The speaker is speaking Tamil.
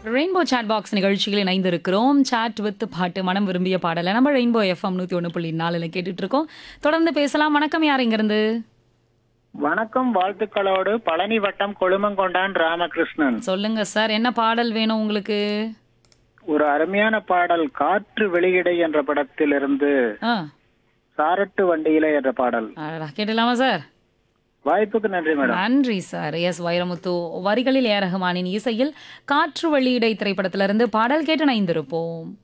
ரெயின்போ சாட் பாக்ஸ் நிகழ்ச்சியில் இணைந்திருக்கிறோம். சாட் வித் பாட்டு மனம் விரும்பிய பாடலை நம்ம ரெயின்போ எஃப்எம் 101.4 கேட்டுட்டு இருக்கோம். தொடர்ந்து பேசலாம். வணக்கம், யார் இங்கிருந்து? வணக்கம், வாழ்த்துக்களோடு பழனி வட்டம் கொழுமங்கொண்டான் ராமகிருஷ்ணன். சொல்லுங்க சார், என்ன பாடல் வேணும் உங்களுக்கு? ஒரு அருமையான பாடல், காற்று வெளியிடை என்ற படத்திலிருந்து ஆ, சாரட்டு வண்டியிலே என்ற பாடல். அடடா, கேட்டலாமா சார்? வாய்ப்புக்கு நன்றி மேடம். நன்றி சார். எஸ் வைரமுத்து வரிகளில் ஏ ரஹ்மானின் இசையில் காற்று வெளியிடை திரைப்படத்திலிருந்து பாடல் கேட்டு இணைந்திருப்போம்.